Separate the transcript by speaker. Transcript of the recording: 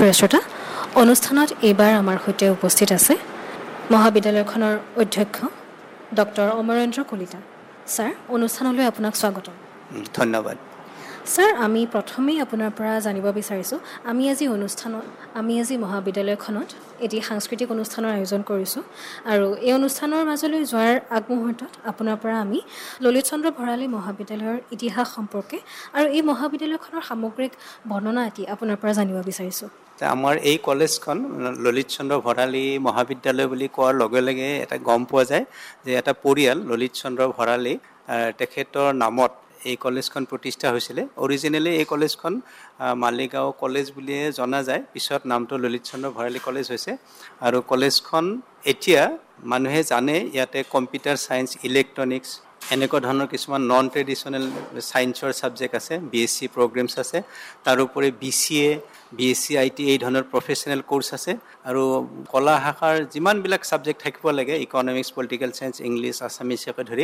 Speaker 1: প্ৰিয় শ্ৰোতা, অনুষ্ঠানত এইবাৰ আমাৰ সৈতে উপস্থিত আছে মহাবিদ্যালয়খনৰ অধ্যক্ষ ডক্টৰ অমৰেন্দ্ৰ কলিতা। ছাৰ, অনুষ্ঠানলৈ আপোনাক স্বাগতম।
Speaker 2: ধন্যবাদ।
Speaker 1: ছাৰ, আমি প্ৰথমেই আপোনাৰ পৰা জানিব বিচাৰিছোঁ, আমি আজি মহাবিদ্যালয়খনত এটি সাংস্কৃতিক অনুষ্ঠানৰ আয়োজন কৰিছোঁ আৰু এই অনুষ্ঠানৰ মাজলৈ যোৱাৰ আগমুহূৰ্তত আপোনাৰ পৰা আমি ললিত চন্দ্ৰ ভৰালী মহাবিদ্যালয়ৰ ইতিহাস সম্পৰ্কে আৰু এই মহাবিদ্যালয়খনৰ সামগ্ৰিক বৰ্ণনা এটি আপোনাৰ পৰা জানিব বিচাৰিছোঁ।
Speaker 2: আমাৰ এই কলেজখন ললিত চন্দ্ৰ ভৰালী মহাবিদ্যালয় বুলি কোৱাৰ লগে লগে এটা গম পোৱা যায় যে এটা পৰিয়াল ললিত চন্দ্ৰ ভৰালী তেখেতৰ নামত এই কলেজখন প্ৰতিষ্ঠা হৈছিলে। অৰিজিনেলি এই কলেজখন মালিগাঁও কলেজ বুলিয়ে জনা যায়, পিছত নামটো ললিত চন্দ্ৰ ভৰালী কলেজ হৈছে। আৰু কলেজখন এতিয়া মানুহে জানে ইয়াতে কম্পিউটাৰ ছায়েন্স, ইলেক্ট্ৰনিক্স এনেকুৱা ধৰণৰ কিছুমান নন ট্ৰেডিশ্যনেল ছায়েন্সৰ ছাবজেক্ট আছে, BSc প্ৰগ্ৰেমছ আছে। তাৰোপৰি BCA, BSc IT এই ধৰণৰ প্ৰফেচনেল কোৰ্চ আছে। আৰু কলা শাখাৰ যিমানবিলাক ছাবজেক্ট থাকিব লাগে, ইকনমিক্স, পলিটিকেল ছায়েন্স, ইংলিছ, আছামিছকে ধৰি